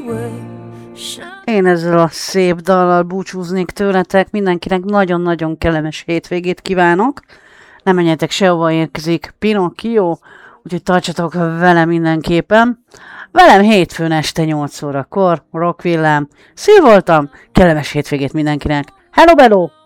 Én ezzel a szép dallal búcsúznék tőletek, mindenkinek nagyon-nagyon kellemes hétvégét kívánok. Nem menjetek sehova, érkezik Pinocchio, úgyhogy tartsatok vele mindenképpen. Velem hétfőn este 8 órakor, Rock Villám. Szív voltam, kellemes hétvégét mindenkinek. Hello, bello!